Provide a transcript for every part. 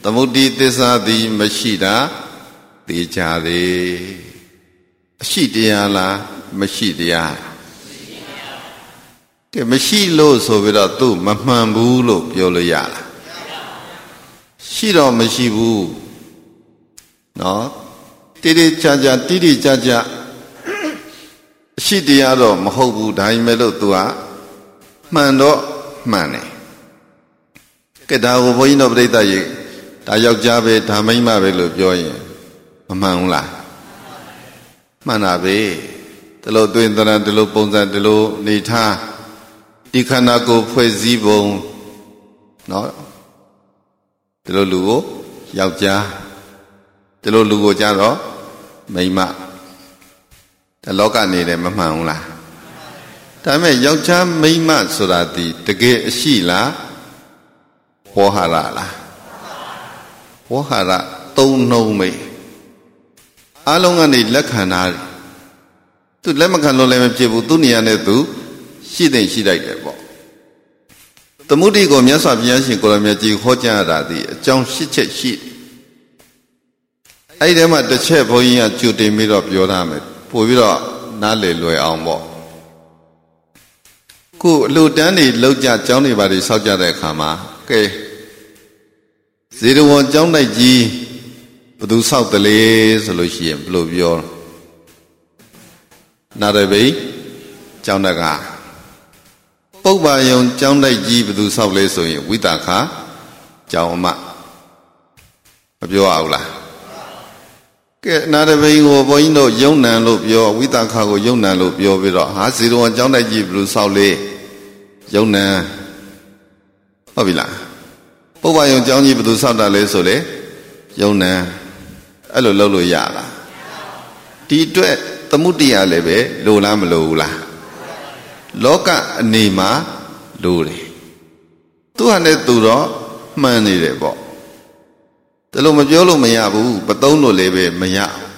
သမုဒိသစ္စာသည်မရှိတာသိကြတယ်အရှိတရားလားမရှိတရားကဲမရှိလို့ဆိုပြီးတော့သူမမှန်ဘူးလို့ပြောလို့ရလားရှိတော့မရှိဘူးနော်တိတိကျကျအရှိတရားတော့မဟုတ်ဘူးဒါပေမဲ့လို့သူကမှန်တော့မှန်တယ်ကဲဒါကိုဘုန်းကြီးတို့ပြိဿရေဒါယောက်ျားပဲဒါမိန်းမပဲလို့ပြောရင်မမှန်ဘူးလားမှန်တာပဲဒီလိုသွင်းသဏ္ဍာန်ဒီလိုပုံစံဒီလိုနေထားဒီခန္ဓာကိုယ်ဖွဲ့စည်းပုံနော်ဒီလိုလူကိုယောက်ျားဒီလိုလူကိုကြတော့မိန်းမဒါလောကနေတယ်မမှန်ဘူးလားဒါပေမဲ့ယောက်ျားမိန်းမဆိုတာဒီတကယ်အရှိလားဝေါဟာရလားဝေါဟာရသုံးနှုံးမေအလုံးကနေလက်ခံတာသူလက်မခံလို့လည်းမဖြစ်ဘူးသူနေရာနဲ့သူရှိတဲ့ရှိလိုက်တယ်ပေါ့သမုဒိကိုမြတ်စွာဘုရားရှင်ကိုရမြတ်ကြီးဟောကြားတာဒီအကြောင်း၈ချက်ရှိအဲ့ဒီထဲမှာတစ်ချက်ဘုန်းကြီးကကြိုတင်ပြီးတော့ပြောထားမယ်ပို့ပြီးတော့နားလည်လွယ်အောင်ပေါ့ခုအလှတန်းတွေလောက်ကြကျောင်းတွေပါတွေစောက်ကြတဲ့အခါမှာကဲဇေရဝံကျောင်းတိုက်ကြီးဘယ်သူစောက်တလဲဆိုလို့ရှိရင်ဘယ်လိုပြောနာရဘိကျောင်းတကပုပ္ပါယုံကျောင်းတိုက်ကြီးဘယ်သူစောက်လဲဆိုရင်ဝိတာခကျောင်းအမမပြောရဘူးလားကဲနာရဘိကိုဘုန်းကြီးတို့ယုံနံလို့ပြောဝိတာခကိုယုံနံလို့ပြောပြီးတော့ဟာဇေရဝံကျောင်းတိုက်ကြီးဘယ်သူစောက်လဲယုံနံဟုတ်ပြီလားပုပ္ပါယုံကျောင်းကြီးဘယ်သူစောက်တာလဲဆိုလေယုံနံအဲ့လိုလုပ်လို့ရလားဒီအတွက်သမုဒိယလည်းပဲလိုလားမလိုဘူးလားလောကအနေမှာလိုတယ်သူဟာနဲ့သူတော့မှန်နေတယ်ပေါ့ဒါလို့မပြောလို့မရဘူးမသုံးလို့လည်းပဲမရ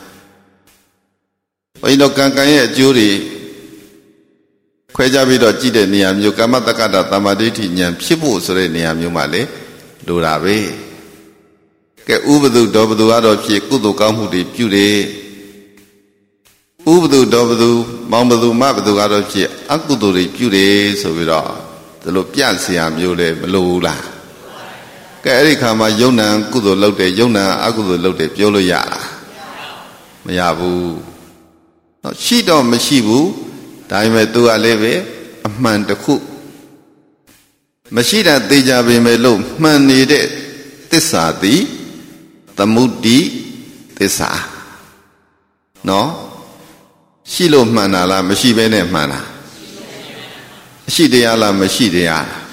ဘုန်းကြီးတို့ကံရဲ့အကျိုးတွေခွဲခြားပြီးတော့ကြည့်တဲ့နေရာမျိုးကမ္မတက္ကတာသမ္မာဒိဋ္ဌိဉာဏ်ဖြစ်ဖို့ဆိုတဲ့နေရာမျိုးမှာလေလိုတာပဲကဲဥပဒုဒောဘသူကတော့ဖြစ်ကုသိုလ်ကောင်းမှုတွေပြုတယ်ဥပဒုဒောဘသူမောင်ဘသူမဘသူကတော့ဖြစ်အကုသိုလ်တွေပြုတယ်ဆိုပြီးတော့ဒီလိုပြเสียမျိုးလေမလိုဘူးလားကဲအဲ့ဒီခါမှာယုံနံကုသိုလ်လုပ်တယ်ယုံနံအကုသိုလ်လုပ်တယ်ပြောလို့ရလားမရဘူးတော့ရှိတော့မရှိဘူးဒါပေမဲ့သူကလည်းပဲအမှန်တစ်ခုမရှိတာသိကြပေမဲ့လို့မှန်နေတဲ့သစ္စာသည်သမုဒိသစ္စာနော်ရှိလို့မှန်တာလားမရှိဘဲနဲ့မှန်တာရှိတရားလားမရှိတရားလား